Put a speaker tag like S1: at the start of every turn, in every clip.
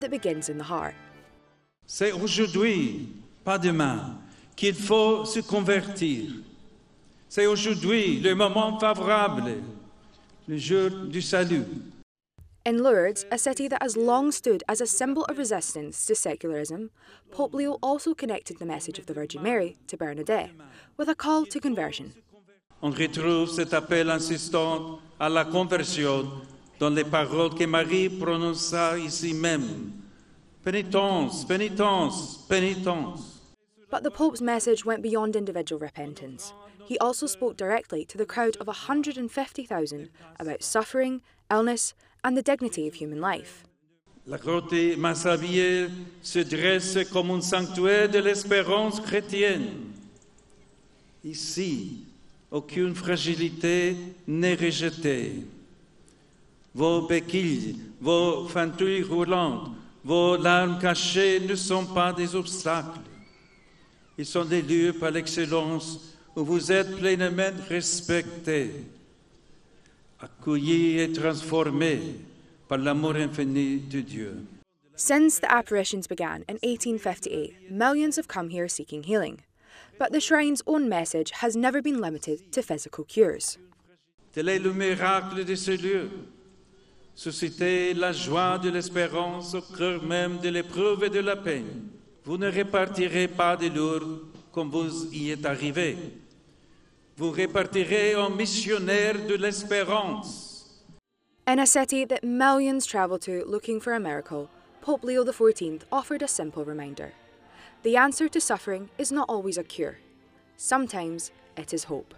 S1: that begins in the heart.
S2: C'est aujourd'hui, pas demain, qu'il faut se convertir. C'est aujourd'hui le moment favorable, le jour du salut.
S1: In Lourdes, a city that has long stood as a symbol of resistance to secularism, Pope Leo also connected the message of the Virgin Mary to Bernadette with a call to conversion.
S2: On retrouve cet appel insistant à la conversion dans les paroles que Marie prononça ici même. Pénitence, pénitence, pénitence.
S1: But the Pope's message went beyond individual repentance. He also spoke directly to the crowd of 150,000 about suffering, illness, and the dignity of human life.
S2: La grotte Massabielle se dresse comme un sanctuaire de l'espérance chrétienne. Ici, aucune fragilité n'est rejetée. Vos béquilles, vos fentilles roulantes, vos larmes cachées ne sont pas des obstacles. Ils sont des lieux par l'excellence où vous êtes pleinement respectés, accueillis et transformés par l'amour infini de Dieu.
S1: Since the apparitions began in 1858, millions have come here seeking healing. But the shrine's own message has never been limited to physical cures.
S2: Tel est le miracle de ce lieu. Susciter la joie de l'espérance au cœur même de l'épreuve et de la peine. Vous ne repartirez pas de Lourdes comme vous y êtes arrivé. Vous repartirez en missionnaire de l'espérance.
S1: In a city that millions travel to looking for a miracle, Pope Leo XIV offered a simple reminder. The answer to suffering is not always a cure. Sometimes it is hope.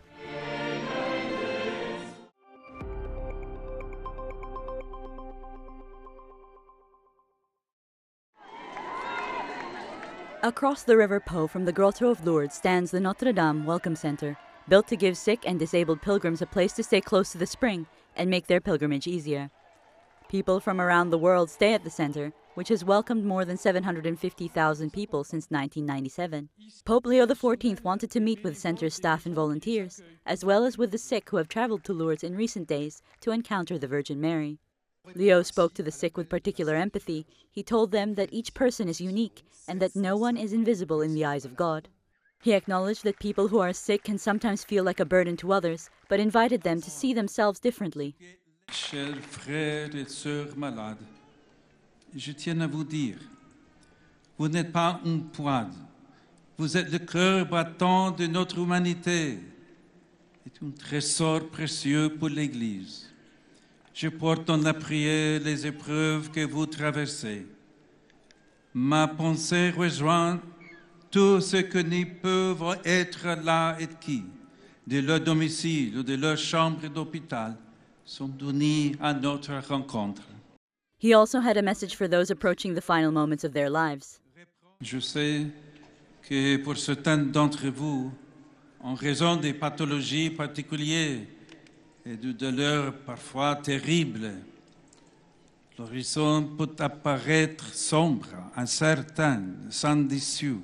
S3: Across the River Po from the Grotto of Lourdes stands the Notre Dame Welcome Center, built to give sick and disabled pilgrims a place to stay close to the spring and make their pilgrimage easier. People from around the world stay at the center, which has welcomed more than 750,000 people since 1997. Pope Leo XIV wanted to meet with center's staff and volunteers, as well as with the sick who have traveled to Lourdes in recent days to encounter the Virgin Mary. Leo spoke to the sick with particular empathy. He told them that each person is unique and that no one is invisible in the eyes of God. He acknowledged that people who are sick can sometimes feel like a burden to others, but invited them to see themselves differently.
S2: Chers frères et sœurs malades, je tiens à vous dire, vous n'êtes pas une poids, vous êtes le cœur battant de notre humanité. C'est un trésor précieux pour l'Église. Je porte dans la prière les épreuves que vous traversez. Ma pensée rejoint tous ceux qui peuvent être là et qui, de leur domicile ou de leur chambre d'hôpital, sont unis à notre rencontre.
S3: He also had a message for those approaching the final moments of their lives.
S2: Je sais que pour certains d'entre vous, en raison des pathologies particulières et de douleurs parfois terribles, l'horizon peut apparaître sombre, incertain, sans issue.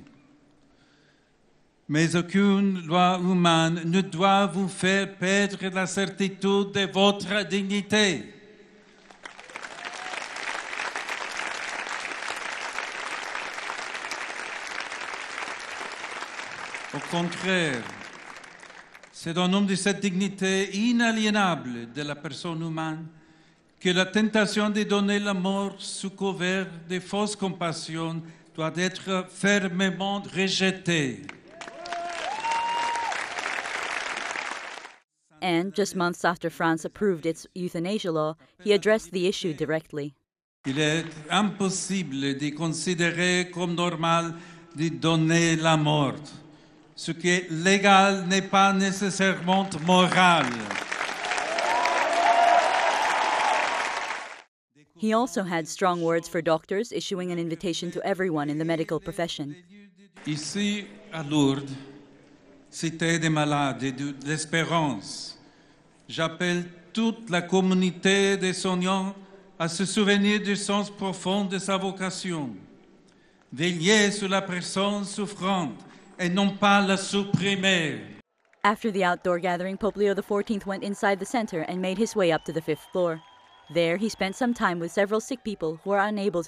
S2: Mais aucune loi humaine ne doit vous faire perdre la certitude de votre dignité. Au contraire, c'est au nom de cette dignité inaliénable de la personne humaine que la tentation de donner la mort sous couvert de fausses compassions doit être fermement rejetée.
S3: And just months after France approved its euthanasia law, he addressed the issue directly.
S2: Il est impossible de considérer comme normal de donner la mort. Ce qui est légal n'est pas nécessairement moral.
S3: He also had strong words for doctors, issuing an invitation to everyone in the medical profession.
S2: Ici, à Lourdes, cité des malades et de l'espérance, j'appelle toute la communauté des soignants à se souvenir du sens profond de sa vocation. Veiller sur la personne souffrante et non pas la supprimer.
S3: After the outdoor gathering, Pope Leo XIV went inside the center and made his way up to the 5th floor. There, he spent some time with several sick people who are unable to